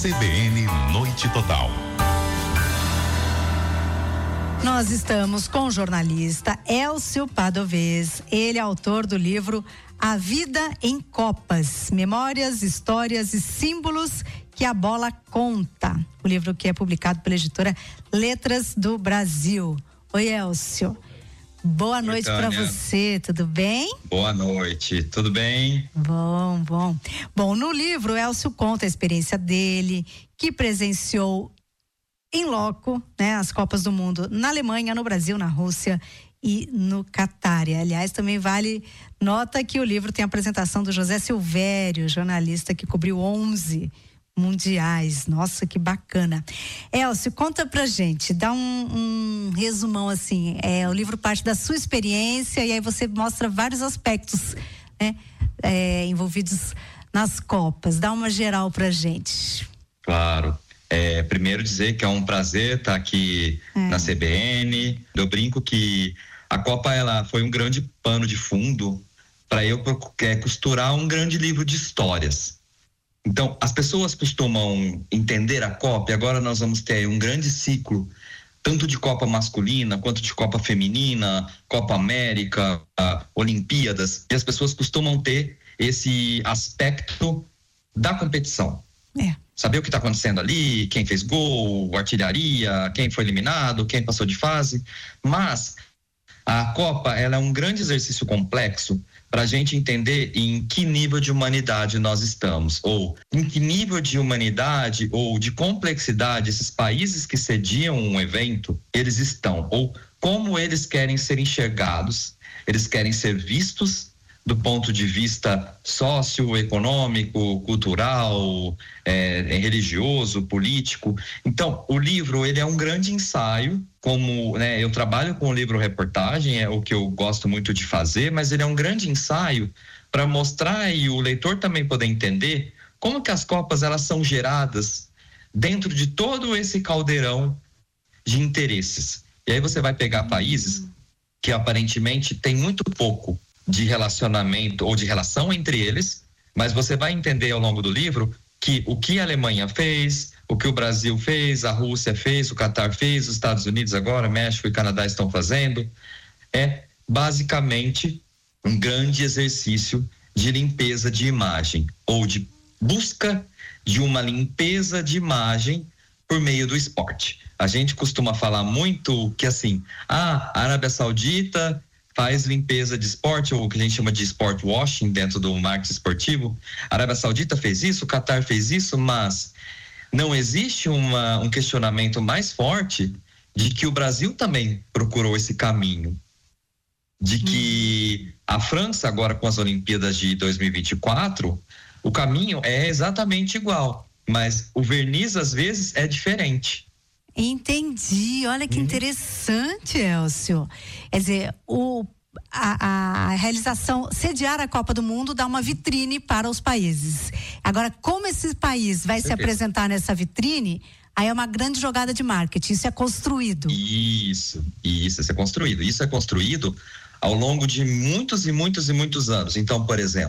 CBN Noite Total. Nós estamos com o jornalista Elcio Padovez. Ele é autor do livro A Vida em Copas, Memórias, Histórias e Símbolos que a Bola Conta. O livro que é publicado pela editora Letras do Brasil. Oi, Elcio. Boa noite para você, tudo bem? Boa noite, tudo bem? Bom. Bom, no livro, o Elcio conta a experiência dele, que presenciou em loco, né, as Copas do Mundo na Alemanha, no Brasil, na Rússia e no Catar. E, aliás, também vale nota que o livro tem a apresentação do José Silvério, jornalista que cobriu 11 mundiais. Nossa, que bacana. Elcio, conta pra gente, dá um resumão assim. O livro parte da sua experiência e aí você mostra vários aspectos, né, envolvidos nas Copas. Dá uma geral pra gente. Claro. Primeiro dizer que é um prazer estar aqui na CBN. Eu brinco que a Copa ela foi um grande pano de fundo para eu costurar um grande livro de histórias. Então, as pessoas costumam entender a Copa, e agora nós vamos ter um grande ciclo, tanto de Copa masculina, quanto de Copa feminina, Copa América, Olimpíadas, e as pessoas costumam ter esse aspecto da competição. Saber o que está acontecendo ali, quem fez gol, artilharia, quem foi eliminado, quem passou de fase, mas a Copa ela é um grande exercício complexo para a gente entender em que nível de humanidade nós estamos, ou em que nível de humanidade ou de complexidade esses países que sediam um evento, eles estão, ou como eles querem ser enxergados, eles querem ser vistos do ponto de vista socioeconômico, cultural, religioso, político. Então, o livro, ele é um grande ensaio, como, né, eu trabalho com o livro reportagem, é o que eu gosto muito de fazer, mas ele é um grande ensaio para mostrar e o leitor também poder entender como que as Copas, elas são geradas dentro de todo esse caldeirão de interesses. E aí você vai pegar países que aparentemente tem muito pouco de relacionamento ou de relação entre eles, mas você vai entender ao longo do livro que o que a Alemanha fez, o que o Brasil fez, a Rússia fez, o Catar fez, os Estados Unidos agora, México e Canadá estão fazendo, é basicamente um grande exercício de limpeza de imagem, ou de busca de uma limpeza de imagem por meio do esporte. A gente costuma falar muito que assim, a Arábia Saudita faz limpeza de esporte, ou o que a gente chama de sport washing dentro do marketing esportivo. A Arábia Saudita fez isso, o Catar fez isso, mas não existe um questionamento mais forte de que o Brasil também procurou esse caminho. De que a França, agora com as Olimpíadas de 2024, o caminho é exatamente igual, mas o verniz às vezes é diferente. Entendi, olha que interessante, Elcio. Quer dizer, a realização, sediar a Copa do Mundo dá uma vitrine para os países. Agora, como esse país vai se apresentar nessa vitrine, aí é uma grande jogada de marketing, isso é construído. Isso é construído. Isso é construído ao longo de muitos e muitos e muitos anos. Então, por exemplo,